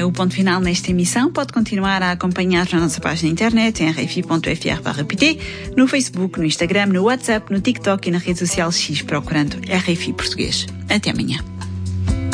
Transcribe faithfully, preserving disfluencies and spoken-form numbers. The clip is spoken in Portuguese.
o ponto final nesta emissão. Pode continuar a acompanhar na nossa página na internet em r f i ponto f r barra p t, no Facebook, no Instagram, no WhatsApp, no TikTok e na rede social X procurando R F I Português. Até amanhã.